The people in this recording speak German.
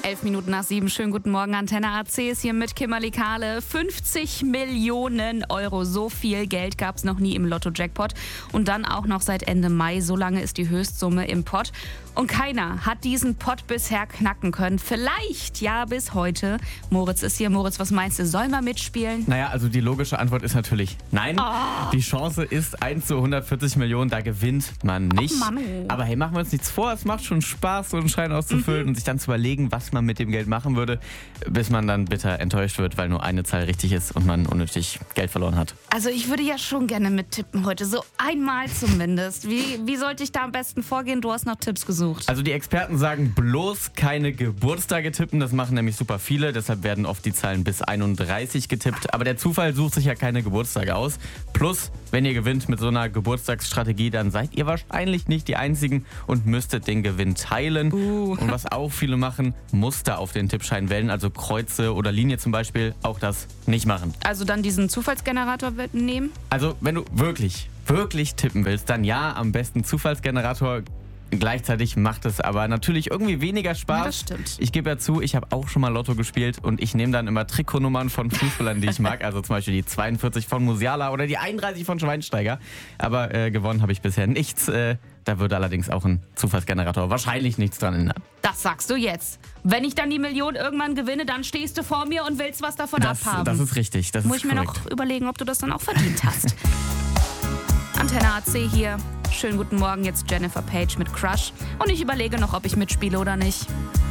11:11. Schönen guten Morgen, Antenne AC ist hier mit Kimberly Kahle. 50 Millionen Euro, so viel Geld gab es noch nie im Lotto-Jackpot. Und dann auch noch seit Ende Mai, so lange ist die Höchstsumme im Pott. Und keiner hat diesen Pott bisher knacken können. Vielleicht ja bis heute. Moritz ist hier. Moritz, was meinst du, soll man mitspielen? Naja, also die logische Antwort ist natürlich nein. Oh. Die Chance ist 1 zu 140 Millionen, da gewinnt man nicht. Oh Mann. Aber hey, machen wir uns nichts vor, es macht schon Spaß, so einen Schein auszufüllen und sich dann zu überlegen, was man mit dem Geld machen würde, bis man dann bitter enttäuscht wird, weil nur eine Zahl richtig ist und man unnötig Geld verloren hat. Also ich würde ja schon gerne mittippen heute, so einmal zumindest. Wie sollte ich da am besten vorgehen? Du hast nach Tipps gesucht. Also die Experten sagen bloß keine Geburtstage tippen, das machen nämlich super viele, deshalb werden oft die Zahlen bis 31 getippt. Aber der Zufall sucht sich ja keine Geburtstage aus. Plus, wenn ihr gewinnt mit so einer Geburtstagsstrategie, dann seid ihr wahrscheinlich nicht die Einzigen und müsstet den Gewinn teilen. Und was auch viele machen, Muster auf den Tippschein wählen, also Kreuze oder Linie zum Beispiel, auch das nicht machen. Also dann diesen Zufallsgenerator nehmen? Also wenn du wirklich tippen willst, dann ja, am besten Zufallsgenerator. Gleichzeitig macht es aber natürlich irgendwie weniger Spaß. Ja, das stimmt. Ich gebe ja zu, ich habe auch schon mal Lotto gespielt und ich nehme dann immer Trikotnummern von Fußballern, die ich mag. Also zum Beispiel die 42 von Musiala oder die 31 von Schweinsteiger. Aber gewonnen habe ich bisher nichts. Da würde allerdings auch ein Zufallsgenerator wahrscheinlich nichts dran ändern. Das sagst du jetzt. Wenn ich dann die Million irgendwann gewinne, dann stehst du vor mir und willst was davon abhaben. Das ist richtig. Das Muss ist ich mir korrekt. noch überlegen, ob du das dann auch verdient hast. Antenne AC hier. Schönen guten Morgen, jetzt Jennifer Page mit Crush. Und ich überlege noch, ob ich mitspiele oder nicht.